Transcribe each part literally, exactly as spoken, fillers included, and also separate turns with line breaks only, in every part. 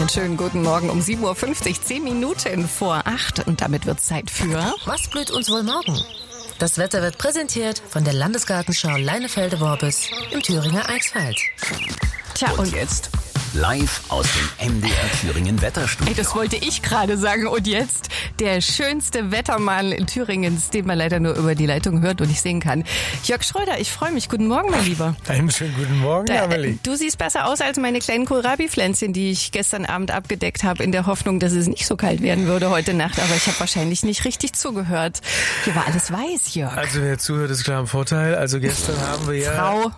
Einen schönen guten Morgen um sieben Uhr fünfzig, zehn Minuten vor acht. Und damit wird es Zeit für...
Was blüht uns wohl morgen? Das Wetter wird präsentiert von der Landesgartenschau Leinefelde-Worbis im Thüringer Eichsfeld.
Tja, und jetzt?
Live aus dem M D R Thüringen Wetterstudio.
Ey, das wollte ich gerade sagen. Und jetzt der schönste Wettermann in Thüringens, den man leider nur über die Leitung hört und nicht sehen kann. Jörg Schröder, ich freue mich. Guten Morgen, mein Lieber.
Einen schönen guten Morgen,
Da,
Amelie.
du siehst besser aus als meine kleinen Kohlrabi-Pflänzchen, die ich gestern Abend abgedeckt habe, in der Hoffnung, dass es nicht so kalt werden würde heute Nacht. Aber ich habe wahrscheinlich nicht richtig zugehört. Hier war alles weiß, Jörg.
Also wer zuhört, ist klar im Vorteil. Also gestern haben wir ja...
Frau...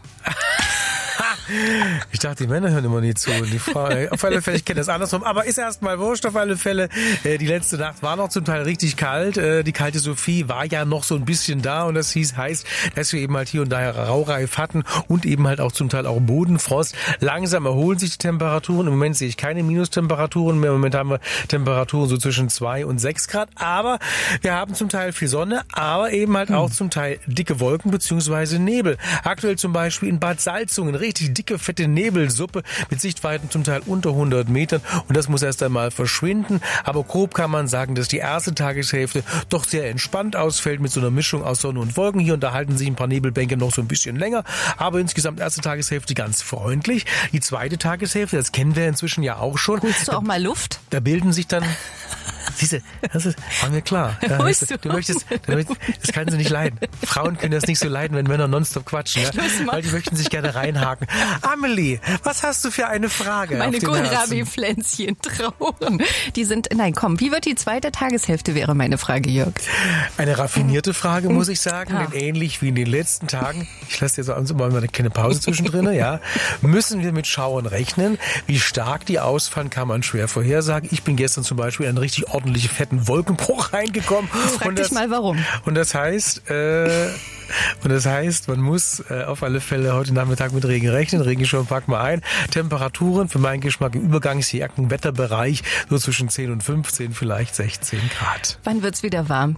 Ich dachte, die Männer hören immer nie zu. Und die Frau, auf alle Fälle, ich kenne das andersrum. Aber ist erstmal wurscht, auf alle Fälle. Die letzte Nacht war noch zum Teil richtig kalt. Die kalte Sophie war ja noch so ein bisschen da. Und das hieß, heißt, dass wir eben halt hier und da Raureif hatten. Und eben halt auch zum Teil auch Bodenfrost. Langsam erholen sich die Temperaturen. Im Moment sehe ich keine Minustemperaturen mehr. Im Moment haben wir Temperaturen so zwischen zwei und sechs Grad. Aber wir haben zum Teil viel Sonne. Aber eben halt auch zum Teil dicke Wolken beziehungsweise Nebel. Aktuell zum Beispiel in Bad Salzungen richtig dicke, fette Nebelsuppe mit Sichtweiten zum Teil unter hundert Metern und das muss erst einmal verschwinden. Aber grob kann man sagen, dass die erste Tageshälfte doch sehr entspannt ausfällt mit so einer Mischung aus Sonne und Wolken. Hier und da halten sich ein paar Nebelbänke noch so ein bisschen länger, aber insgesamt erste Tageshälfte ganz freundlich. Die zweite Tageshälfte, das kennen wir inzwischen ja auch schon.
Holst du auch mal Luft?
Da bilden sich dann... Siehste, das ist, war mir klar. Ja, weißt du, du möchtest, das kann sie nicht leiden. Frauen können das nicht so leiden, wenn Männer nonstop quatschen, ja? Weil die möchten sich gerne reinhaken. Amelie, was hast du für eine Frage?
Meine Kohlrabi-Pflänzchen trauern. Die sind, nein, komm, wie wird die zweite Tageshälfte, wäre meine Frage, Jörg.
Eine raffinierte Frage, muss ich sagen,
Ja.
denn ähnlich wie in den letzten Tagen, ich lasse jetzt also mal eine kleine Pause zwischendrin, ja, müssen wir mit Schauern rechnen. Wie stark die ausfallen, kann man schwer vorhersagen. Ich bin gestern zum Beispiel in einen richtig ordentlichen fetten Wolkenbruch reingekommen.
Frag
und
dich
das,
mal, warum.
Und das heißt, äh, und das heißt, man muss äh, auf alle Fälle heute Nachmittag mit Regen rechnen. Regenschirm packen wir ein. Temperaturen für meinen Geschmack im übergangsjährigen Wetterbereich so zwischen zehn und fünfzehn, vielleicht sechzehn Grad.
Wann wird's wieder warm?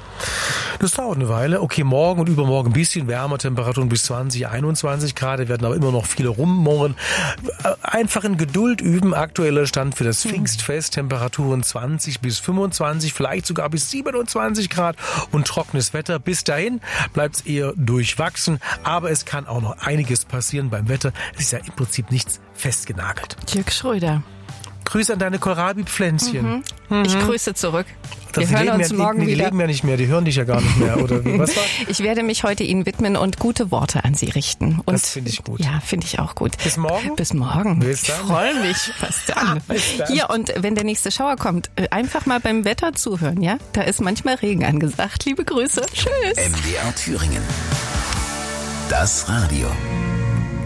Das dauert eine Weile. Okay, morgen und übermorgen ein bisschen wärmer, Temperaturen bis zwanzig, einundzwanzig Grad, werden aber immer noch viele rummurren. Einfach in Geduld üben. Aktueller Stand für das Pfingstfest, Temperaturen zwanzig bis fünfundzwanzig, vielleicht sogar bis siebenundzwanzig Grad und trockenes Wetter. Bis dahin bleibt es eher durchwachsen, aber es kann auch noch einiges passieren beim Wetter. Es ist ja im Prinzip nichts festgenagelt.
Jörg Schröder.
Grüße an deine Kohlrabi-Pflänzchen.
Mhm. Ich grüße zurück. Wir
Die
hören
leben
uns
ja,
morgen
die, die
wieder.
leben ja nicht mehr, die hören dich ja gar nicht mehr. Oder was war?
Ich werde mich heute Ihnen widmen und gute Worte an Sie richten. Und
Das finde ich gut.
Ja, finde ich auch gut.
Bis morgen?
Bis morgen.
Bis
ich
dann.
freue mich. Was dann?
Bis dann.
Hier, und wenn der nächste Schauer kommt, einfach mal beim Wetter zuhören, ja? Da ist manchmal Regen angesagt. Liebe Grüße. Tschüss.
M D R Thüringen. Das Radio.